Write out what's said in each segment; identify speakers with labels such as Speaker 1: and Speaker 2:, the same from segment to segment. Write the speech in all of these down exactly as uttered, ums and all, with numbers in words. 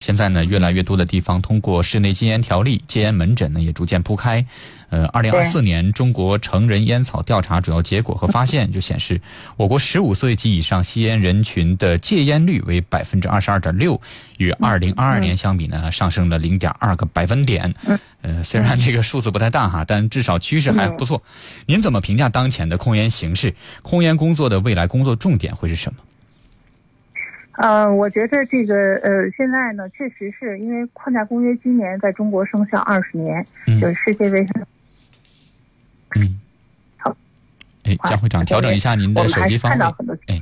Speaker 1: 现在呢，越来越多的地方通过室内禁烟条例，戒烟门诊呢也逐渐铺开。呃，二零二四年中国成人烟草调查主要结果和发现就显示，我国十五岁及以上吸烟人群的戒烟率为百分之二十二点六，与二零二二年相比呢，上升了零点二个百分点。呃，虽然这个数字不太大哈，但至少趋势还不错。您怎么评价当前的控烟形势？控烟工作的未来工作重点会是什么？
Speaker 2: 呃，我觉得这个呃，现在呢，确实是因为框架公约今年在中国生效二十年，嗯、就是世界卫生。
Speaker 1: 嗯，好。哎，江会长，调整一下您的手机方位。哎，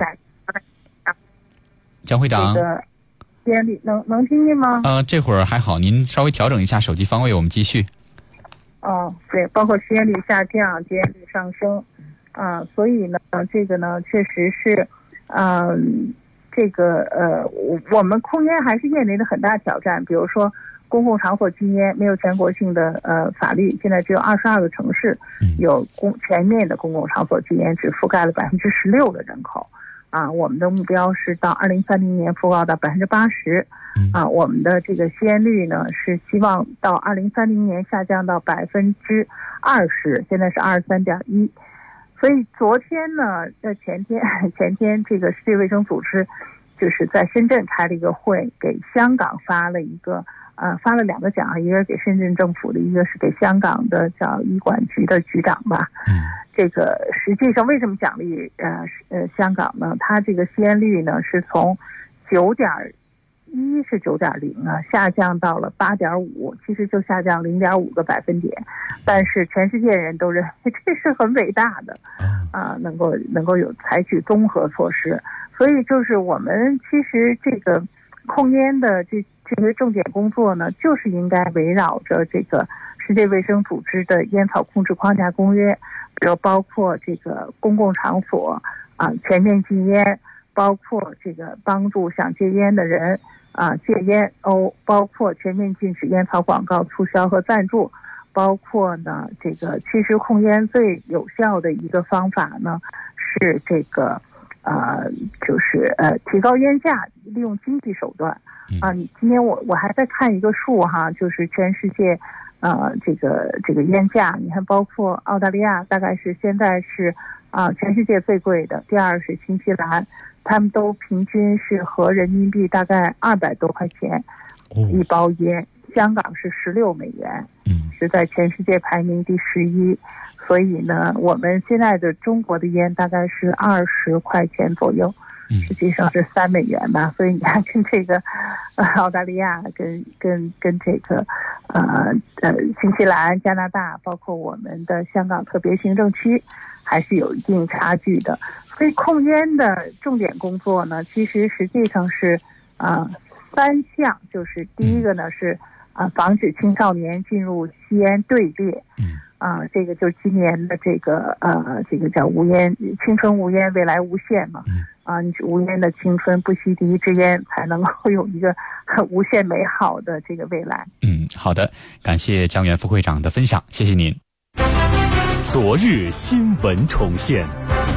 Speaker 1: 江会长。这个
Speaker 2: 吸烟率能能听见吗？
Speaker 1: 呃，这会儿还好，您稍微调整一下手机方位，我们继续。
Speaker 2: 哦，对，包括吸烟率下降、戒烟率上升，啊、呃，所以呢，这个呢，确实是，嗯、呃。这个呃，我们控烟还是面临着很大挑战。比如说，公共场所禁烟没有全国性的呃法律，现在只有二十二个城市有公全面的公共场所禁烟，只覆盖了百分之十六的人口。啊，我们的目标是到二零三零年覆盖到百分之八十。啊，我们的这个吸烟率呢是希望到二零三零年下降到百分之二十，现在是二十三点一。所以昨天呢，呃，前天前天这个世界卫生组织就是在深圳开了一个会，给香港发了一个呃发了两个奖，一个是给深圳政府的，一个是给香港的叫医管局的局长吧。嗯，这个实际上为什么奖励呃呃香港呢？它这个吸烟率呢是从九点一是九点零啊，下降到了八点五，其实就下降零点五个百分点，但是全世界人都认为这是很伟大的，啊，能够能够有采取综合措施，所以就是我们其实这个控烟的这这些重点工作呢，就是应该围绕着这个世界卫生组织的烟草控制框架公约，比如包括这个公共场所啊全面禁烟，包括这个帮助想戒烟的人。啊，戒烟哦，包括全面禁止烟草广告促销和赞助，包括呢，这个其实控烟最有效的一个方法呢是这个，呃，就是呃提高烟价，利用经济手段。啊，你今天我我还在看一个数哈，就是全世界，呃，这个这个烟价，你看包括澳大利亚，大概是现在是啊全世界最贵的，第二是新西兰。他们都平均是合人民币大概二百多块钱一包烟，哦、香港是十六美元，嗯，是在全世界排名第十一。所以呢，我们现在的中国的烟大概是二十块钱左右，实际上是三美元吧。所以你看，跟这个呃澳大利亚、跟跟跟这个呃呃新西兰、加拿大，包括我们的香港特别行政区，还是有一定差距的。所以控烟的重点工作呢，其实实际上是啊、呃、三项，就是第一个呢是啊、呃、防止青少年进入吸烟队列，嗯啊、呃、这个就是今年的这个呃这个叫无烟青春无烟未来无限嘛，啊、呃、你无烟的青春不吸第一支烟才能够有一个无限美好的这个未来。
Speaker 1: 嗯，好的，感谢江源副会长的分享，谢谢您。
Speaker 3: 昨日新闻重现。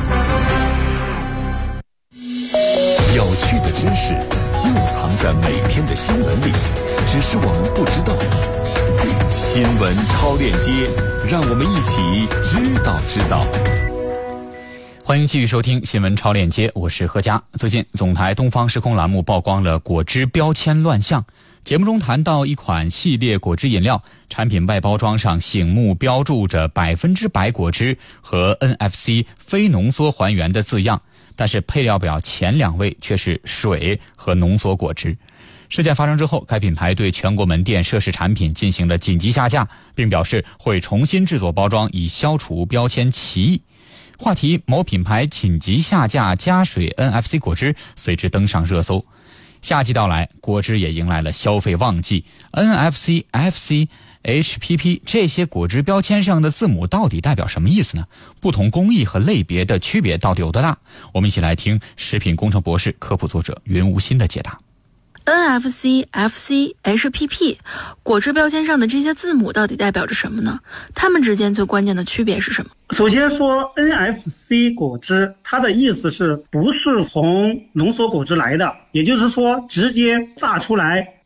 Speaker 3: 有趣的知识就藏在每天的新闻里，只是我们不知道。新闻超链接，让我们一起知道知道。
Speaker 1: 欢迎继续收听新闻超链接，我是何佳。最近总台东方时空栏目曝光了果汁标签乱象，节目中谈到一款系列果汁饮料产品外包装上醒目标注着百分之百果汁和 N F C 非浓缩还原的字样，但是配料表前两位却是水和浓缩果汁。事件发生之后，该品牌对全国门店涉事产品进行了紧急下架，并表示会重新制作包装，以消除标签歧义。话题某品牌紧急下架加水 N F C 果汁随之登上热搜。夏季到来，果汁也迎来了消费旺季。N F C、F C、H P P 这些果汁标签上的字母到底代表什么意思呢？不同工艺和类别的区别到底有多大？我们一起来听食品工程博士、科普作者云无心的解答。
Speaker 4: N F C、F C、H P P 果汁标签上的这些字母到底代表着什么呢？它们之间最关键的区别是什么？
Speaker 5: 首先说 N F C 果汁，它的意思是不是从浓缩果汁来的，也就是说直接榨出来